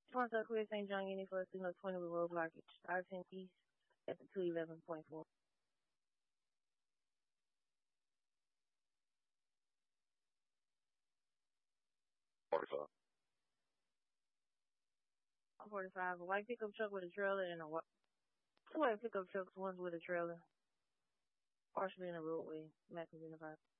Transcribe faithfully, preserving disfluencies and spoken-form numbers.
Sponsor Queer Saint John Unit for a signal twenty with road blockage. I ten East at the two eleven point four. forty-five. forty-five. A white pickup truck with a trailer and a whi- two white pickup trucks, one's with a trailer, partially in the roadway. Max is in the five.